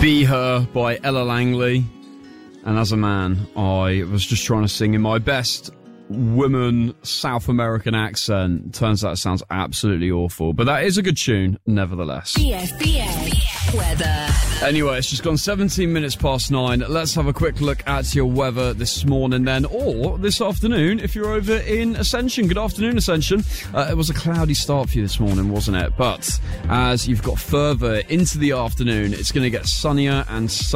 Be Her by Ella Langley. And as a man, I was just trying to sing in my best woman South American accent. Turns out it sounds absolutely awful, but that is a good tune, nevertheless. BFBS weather. Anyway, it's just gone 17 minutes past 9. Let's have a quick look at your weather this morning then, or this afternoon if you're over in Ascension. Good afternoon, Ascension. It was a cloudy start for you this morning, wasn't it? But as you've got further into the afternoon, it's going to get sunnier and sunnier.